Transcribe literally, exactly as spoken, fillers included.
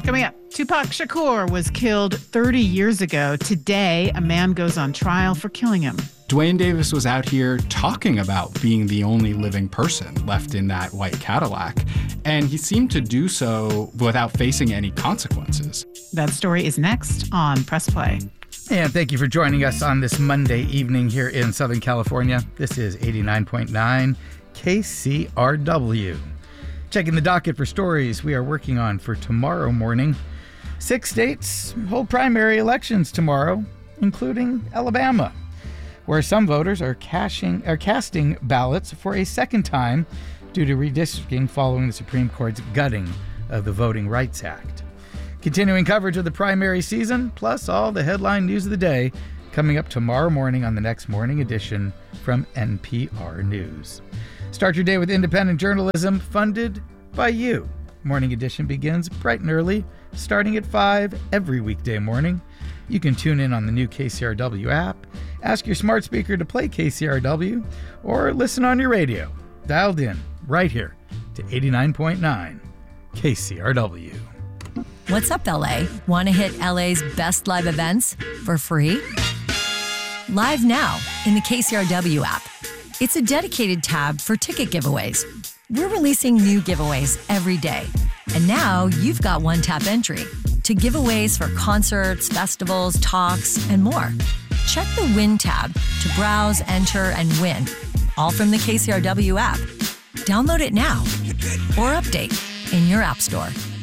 Coming up, Tupac Shakur was killed thirty years ago. Today, a man goes on trial for killing him. Duane Davis was out here talking about being the only living person left in that white Cadillac, and he seemed to do so without facing any consequences. That story is next on Press Play. And thank you for joining us on this Monday evening here in Southern California. This is eighty-nine point nine K C R W. Checking the docket for stories we are working on for tomorrow morning. Six states hold primary elections tomorrow, including Alabama, where some voters are, cashing, are casting ballots for a second time due to redistricting following the Supreme Court's gutting of the Voting Rights Act. Continuing coverage of the primary season, plus all the headline news of the day, coming up tomorrow morning on the next morning edition from N P R News. Start your day with independent journalism funded by you. Morning edition begins bright and early, starting at five every weekday morning. You can tune in on the new K C R W app, ask your smart speaker to play K C R W, or listen on your radio, dialed in right here to eighty-nine point nine K C R W. What's up, L A? Want to hit L A's best live events for free? Live now in the K C R W app. It's a dedicated tab for ticket giveaways. We're releasing new giveaways every day. And now you've got one-tap entry to giveaways for concerts, festivals, talks, and more. Check the Win tab to browse, enter, and win, all from the K C R W app. Download it now or update in your app store.